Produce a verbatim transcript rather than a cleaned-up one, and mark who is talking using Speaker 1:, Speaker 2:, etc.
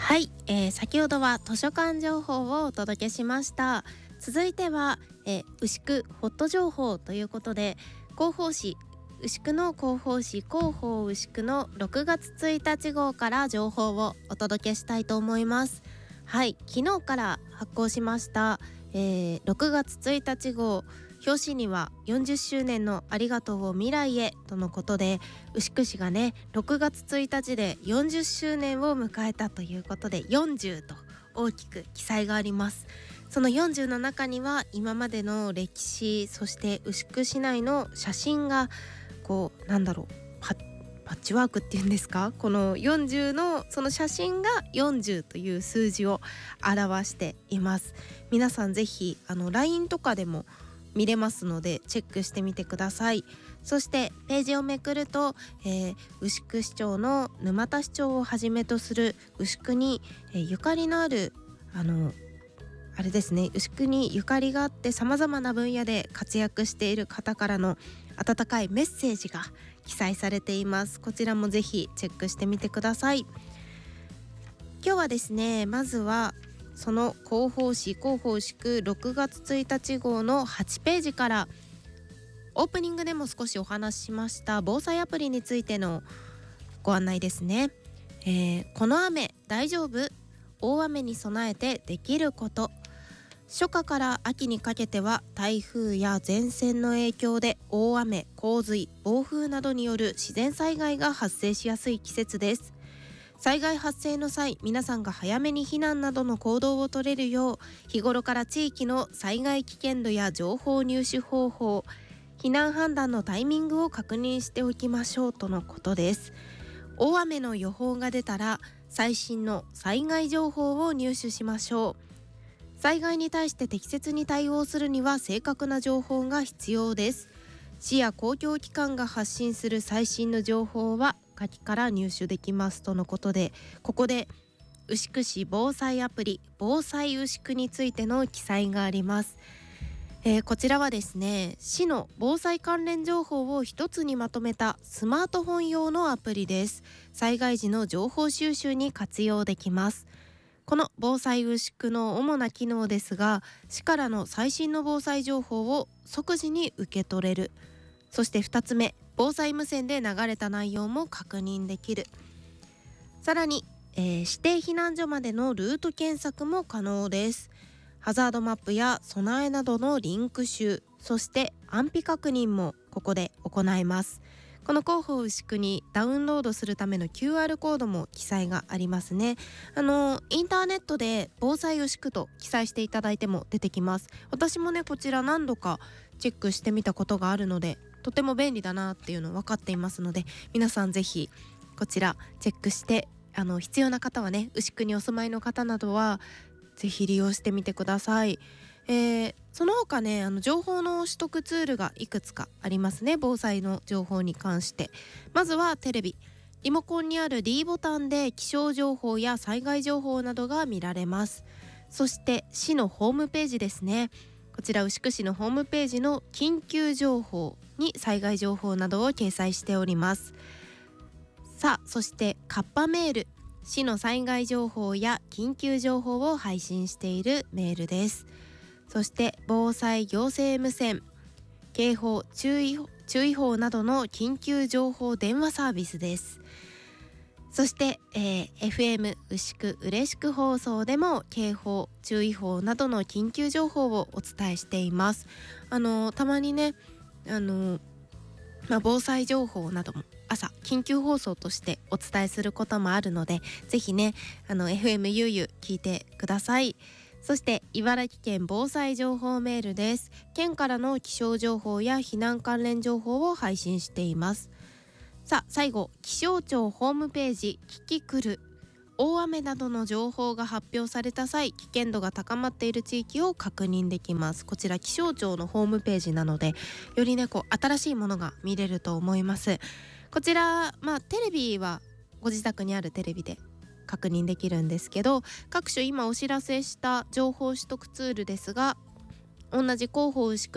Speaker 1: はい、えー、先ほどは図書館情報をお届けしました。続いては、えー、牛久ホット情報ということで、広報誌牛久の広報誌広報牛久のろくがつついたち号から情報をお届けしたいと思います。はい、昨日から発行しました、えー、ろくがつついたち号、表紙にはよんじゅっしゅうねんのありがとうを未来へとのことで、牛久市がねろくがつついたちでよんじゅっしゅうねんを迎えたということで、よんじゅうと大きく記載があります。そのよんじゅうの中には今までの歴史、そして牛久市内の写真がこうなんだろうパッパッチワークっていうんですか、このよんじゅうのその写真がよんじゅうという数字を表しています。皆さんぜひあの ライン とかでも見れますのでチェックしてみてください。そしてページをめくると、えー、牛久市長の沼田市長をはじめとする牛久に、えー、ゆかりのあるあのあれですね牛久にゆかりがあってさまざまな分野で活躍している方からの温かいメッセージが記載されています。こちらもぜひチェックしてみてください。今日はですね、まずはその広報誌広報牛久ろくがつついたち号のはちページから、オープニングでも少しお話ししました防災アプリについてのご案内ですね。えー、この雨大丈夫？大雨に備えてできること。初夏から秋にかけては台風や前線の影響で大雨、洪水、暴風などによる自然災害が発生しやすい季節です。災害発生の際、皆さんが早めに避難などの行動を取れるよう、日頃から地域の災害危険度や情報入手方法、避難判断のタイミングを確認しておきましょうとのことです。大雨の予報が出たら最新の災害情報を入手しましょう。災害に対して適切に対応するには正確な情報が必要です。市や公共機関が発信する最新の情報は下記から入手できますとのことで、ここで牛久市防災アプリ防災牛久についての記載があります。えー、こちらはですね、市の防災関連情報を一つにまとめたスマートフォン用のアプリです。災害時の情報収集に活用できます。この防災牛久の主な機能ですが、市からの最新の防災情報を即時に受け取れる。そしてふたつめ、防災無線で流れた内容も確認できる。さらに、えー、指定避難所までのルート検索も可能です。ハザードマップや備えなどのリンク集、そして安否確認もここで行えます。この広報牛久にダウンロードするための キューアール コードも記載がありますね。あのインターネットで防災牛久と記載していただいても出てきます。私もねこちら何度かチェックしてみたことがあるので、とても便利だなっていうの分かっていますので、皆さんぜひこちらチェックして、あの必要な方はね、牛久にお住まいの方などはぜひ利用してみてください。えー、その他ね、あの情報の取得ツールがいくつかありますね。防災の情報に関して、まずはテレビ、リモコンにある D ボタンで気象情報や災害情報などが見られます。そして市のホームページですね。こちら牛久市のホームページの緊急情報に災害情報などを掲載しております。さあ、そしてカッパメール、市の災害情報や緊急情報を配信しているメールです。そして防災行政無線、警報、注意、注意報などの緊急情報電話サービスです。そして、えー、エフエム 牛久嬉しく放送でも警報、注意報などの緊急情報をお伝えしています。あのたまにね、あの、まあ、防災情報なども朝緊急放送としてお伝えすることもあるので、ぜひね、あの エフエム ゆうゆ聞いてください。そして茨城県防災情報メールです。県からの気象情報や避難関連情報を配信しています。さあ、最後、気象庁ホームページキキクル、大雨などの情報が発表された際、危険度が高まっている地域を確認できます。こちら気象庁のホームページなので、よりねこう新しいものが見れると思います。こちら、まあテレビはご自宅にあるテレビで確認できるんですけど、各種今お知らせした情報取得ツールですが、同じ広報牛久